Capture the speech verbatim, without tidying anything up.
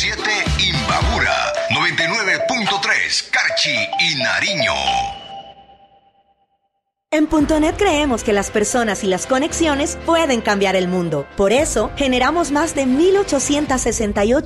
siete Imbabura, noventa y nueve punto tres Carchi y Nariño. En Punto Net creemos que las personas y las conexiones pueden cambiar el mundo. Por eso, generamos más de mil ochocientas sesenta y ocho